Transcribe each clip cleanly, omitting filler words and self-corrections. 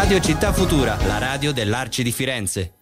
Radio Città Futura, la radio dell'Arci di Firenze.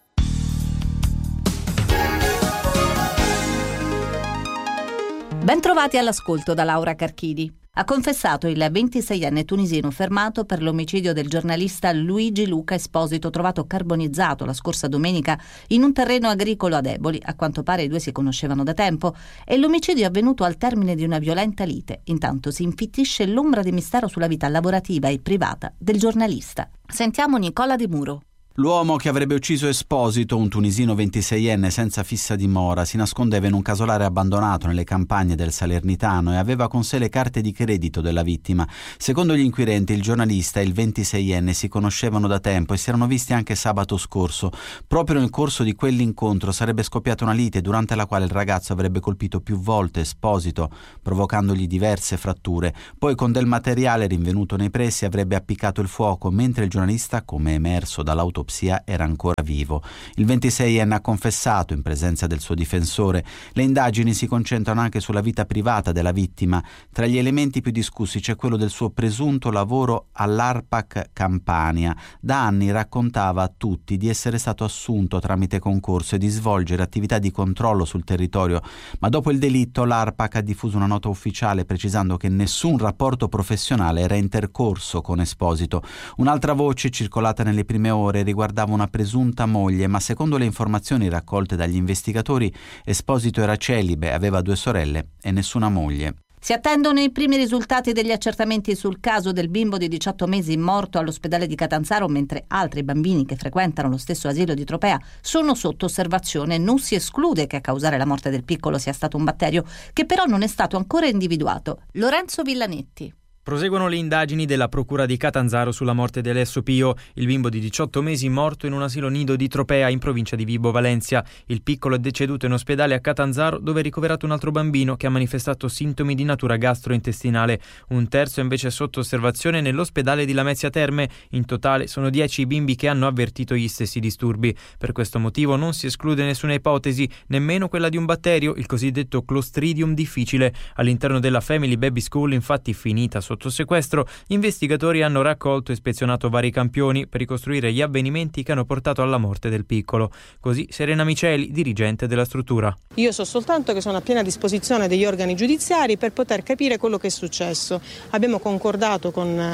Bentrovati all'ascolto da Laura Carchidi. Ha confessato il 26enne tunisino fermato per l'omicidio del giornalista Luigi Luca Esposito, trovato carbonizzato la scorsa domenica in un terreno agricolo ad Eboli. A quanto pare i due si conoscevano da tempo e l'omicidio è avvenuto al termine di una violenta lite. Intanto si infittisce l'ombra di mistero sulla vita lavorativa e privata del giornalista. Sentiamo Nicola De Muro. L'uomo che avrebbe ucciso Esposito, un tunisino 26enne senza fissa dimora, si nascondeva in un casolare abbandonato nelle campagne del Salernitano e aveva con sé le carte di credito della vittima. Secondo gli inquirenti, il giornalista e il 26enne si conoscevano da tempo e si erano visti anche sabato scorso. Proprio nel corso di quell'incontro sarebbe scoppiata una lite durante la quale il ragazzo avrebbe colpito più volte Esposito, provocandogli diverse fratture. Poi con del materiale rinvenuto nei pressi avrebbe appiccato il fuoco, mentre il giornalista, come emerso dall'autopsia, era ancora vivo. Il 26enne ha confessato in presenza del suo difensore. Le indagini si concentrano anche sulla vita privata della vittima. Tra gli elementi più discussi c'è quello del suo presunto lavoro all'ARPAC Campania. Da anni raccontava a tutti di essere stato assunto tramite concorso e di svolgere attività di controllo sul territorio, ma dopo il delitto l'ARPAC ha diffuso una nota ufficiale precisando che nessun rapporto professionale era intercorso con Esposito. Un'altra voce circolata nelle prime ore riguardava una presunta moglie, ma secondo le informazioni raccolte dagli investigatori Esposito era celibe, aveva 2 sorelle e nessuna moglie. Si attendono i primi risultati degli accertamenti sul caso del bimbo di 18 mesi morto all'ospedale di Catanzaro, mentre altri bambini che frequentano lo stesso asilo di Tropea sono sotto osservazione. Non si esclude che a causare la morte del piccolo sia stato un batterio, che però non è stato ancora individuato. Lorenzo Villanetti. Proseguono le indagini della Procura di Catanzaro sulla morte di Alessio Pio, il bimbo di 18 mesi morto in un asilo nido di Tropea in provincia di Vibo Valentia. Il piccolo è deceduto in ospedale a Catanzaro, dove è ricoverato un altro bambino che ha manifestato sintomi di natura gastrointestinale. Un terzo invece è sotto osservazione nell'ospedale di Lamezia Terme. In totale sono 10 i bimbi che hanno avvertito gli stessi disturbi. Per questo motivo non si esclude nessuna ipotesi, nemmeno quella di un batterio, il cosiddetto Clostridium difficile. All'interno della Family Baby School, infatti, finita sotto sequestro, gli investigatori hanno raccolto e ispezionato vari campioni per ricostruire gli avvenimenti che hanno portato alla morte del piccolo. Così Serena Miceli, dirigente della struttura. Io so soltanto che sono a piena disposizione degli organi giudiziari per poter capire quello che è successo. Abbiamo concordato con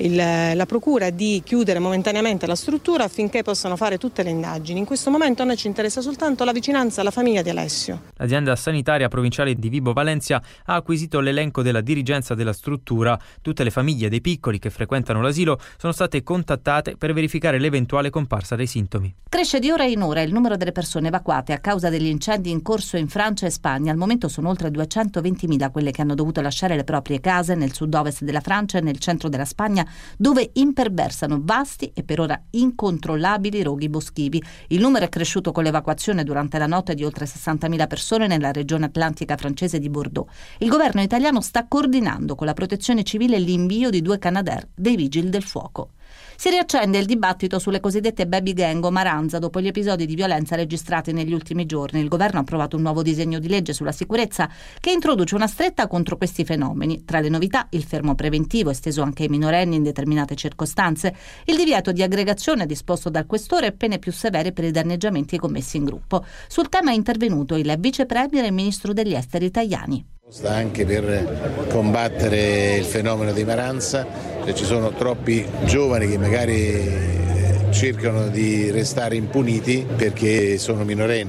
la procura di chiudere momentaneamente la struttura affinché possano fare tutte le indagini. In questo momento a noi ci interessa soltanto la vicinanza alla famiglia di Alessio. L'azienda sanitaria provinciale di Vibo Valentia ha acquisito l'elenco della dirigenza della struttura. Tutte le famiglie dei piccoli che frequentano l'asilo sono state contattate per verificare l'eventuale comparsa dei sintomi. Cresce di ora in ora il numero delle persone evacuate a causa degli incendi in corso in Francia e Spagna. Al momento sono oltre 220.000 quelle che hanno dovuto lasciare le proprie case nel sud-ovest della Francia e nel centro della Spagna, dove imperversano vasti e per ora incontrollabili roghi boschivi. Il numero è cresciuto con l'evacuazione durante la notte di oltre 60.000 persone nella regione atlantica francese di Bordeaux. Il governo italiano sta coordinando con la protezione civile l'invio di 2 Canadair dei vigili del fuoco. Si riaccende il dibattito sulle cosiddette baby gang o maranza dopo gli episodi di violenza registrati negli ultimi giorni. Il governo ha approvato un nuovo disegno di legge sulla sicurezza che introduce una stretta contro questi fenomeni. Tra le novità, il fermo preventivo esteso anche ai minorenni in determinate circostanze, il divieto di aggregazione disposto dal questore e pene più severe per i danneggiamenti commessi in gruppo. Sul tema è intervenuto il vice premier e ministro degli esteri Tajani. Anche per combattere il fenomeno di maranza, ci sono troppi giovani che magari cercano di restare impuniti perché sono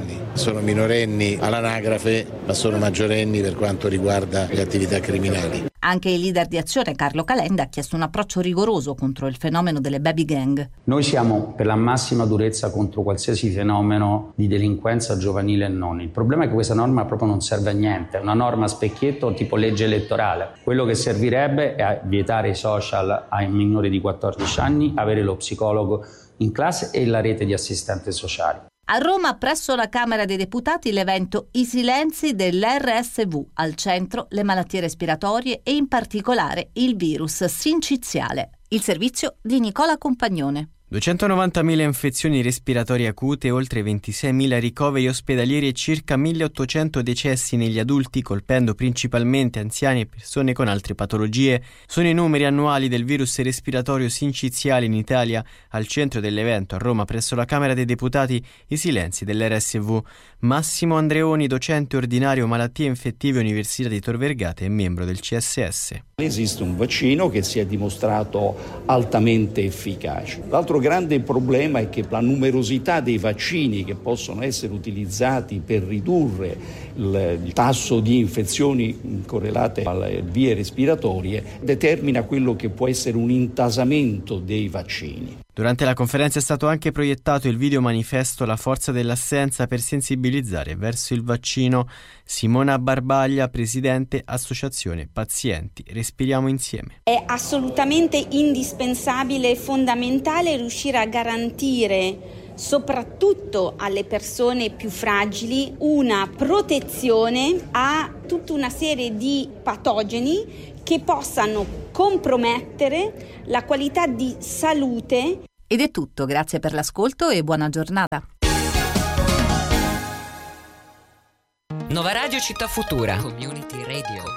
minorenni all'anagrafe, ma sono maggiorenni per quanto riguarda le attività criminali. Anche il leader di Azione, Carlo Calenda, ha chiesto un approccio rigoroso contro il fenomeno delle baby gang. Noi siamo per la massima durezza contro qualsiasi fenomeno di delinquenza giovanile e non. Il problema è che questa norma proprio non serve a niente, è una norma a specchietto tipo legge elettorale. Quello che servirebbe è vietare i social ai minori di 14 anni, avere lo psicologo in classe e la rete di assistenti sociali. A Roma, presso la Camera dei Deputati, l'evento I silenzi dell'RSV, al centro le malattie respiratorie e in particolare il virus sinciziale. Il servizio di Nicola Compagnone. 290.000 infezioni respiratorie acute, oltre 26.000 ricoveri ospedalieri e circa 1.800 decessi negli adulti, colpendo principalmente anziani e persone con altre patologie. Sono i numeri annuali del virus respiratorio sinciziale in Italia. Al centro dell'evento a Roma, presso la Camera dei Deputati, i silenzi dell'RSV. Massimo Andreoni, docente ordinario malattie infettive Università di Tor Vergata e membro del CSS. Esiste un vaccino che si è dimostrato altamente efficace. L'altro grande problema è che la numerosità dei vaccini che possono essere utilizzati per ridurre il tasso di infezioni correlate alle vie respiratorie determina quello che può essere un intasamento dei vaccini. Durante la conferenza è stato anche proiettato il video manifesto La forza dell'assenza per sensibilizzare verso il vaccino. Simona Barbaglia, presidente Associazione Pazienti Respiriamo Insieme. È assolutamente indispensabile e fondamentale riuscire a garantire soprattutto alle persone più fragili una protezione a tutta una serie di patogeni che possano compromettere la qualità di salute. Ed è tutto, grazie per l'ascolto e buona giornata. Nova Radio Città Futura. Community Radio.